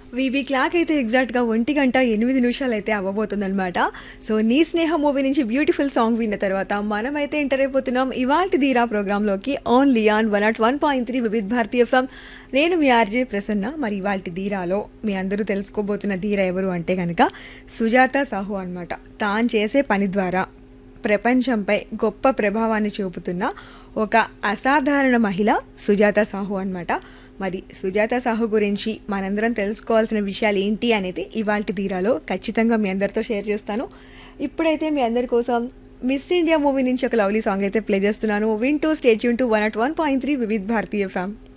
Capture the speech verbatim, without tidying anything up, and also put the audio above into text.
VB clock అయితే ఎగ్జాక్ట్‌గా ఒంటి గంట ఎనిమిది నిమిషాలైతే అవ్వబోతుందనమాట. సో, 'నీ స్నేహం' మూవీ నుంచి బ్యూటిఫుల్ సాంగ్ విన్న తర్వాత మనమైతే ఎంటర్ అయిపోతున్నాం ఇవాల్టి ధీరా ప్రోగ్రామ్‌లోకి only on one not one point three Vividh Bharati FM. నేను మీ ఆర్‌జే ప్రసన్న. మరి ఇవాల్టి ధీరాలో మీ అందరూ తెలుసుకోబోతున్న ధీర ఎవరు అంటే గనక సుజాత సాహు అనమాట. తాను చేసే పని ద్వారా ప్రపంచంపై గొప్ప ప్రభావాన్ని చూపుతున్న ఒక అసాధారణ మహిళ సుజాత సాహు అనమాట. మరి సుజాత సాహు గురించి మనందరం తెలుసుకోవాల్సిన విషయాలు ఏంటి అనేది ఇవాల్టి ధీరాలో ఖచ్చితంగా మీ అందరితో షేర్ చేస్తాను. ఇప్పుడైతే మీ అందరి కోసం మిస్ ఇండియా మూవీ నుంచి ఒక లవ్లీ సాంగ్ అయితే ప్లే చేస్తున్నాను. వింటూ stay tune to one not one point three Vividh Bharati FM.